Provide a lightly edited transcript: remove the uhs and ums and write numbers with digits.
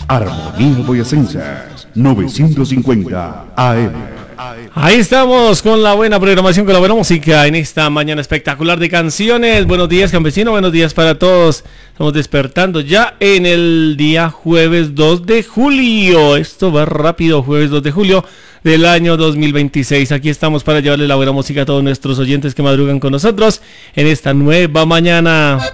Armonía Boyacense 950 AM. Ahí estamos con la buena programación, con la buena música en esta mañana espectacular de canciones. Buenos días, campesino, buenos días para todos. Estamos despertando ya en el día jueves 2 de julio. Esto va rápido, jueves 2 de julio del año 2026. Aquí estamos para llevarle la buena música a todos nuestros oyentes que madrugan con nosotros en esta nueva mañana.